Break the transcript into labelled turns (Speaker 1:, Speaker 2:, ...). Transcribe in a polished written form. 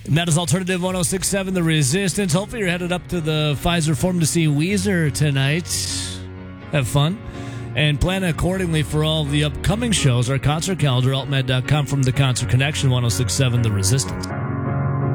Speaker 1: And that is Alternative 106.7 The Resistance. Hopefully you're headed up to the Pfizer Forum to see Weezer tonight. Have fun. And plan accordingly for all the upcoming shows. Our concert calendar, altmed.com, from the Concert Connection 106.7 The Resistance.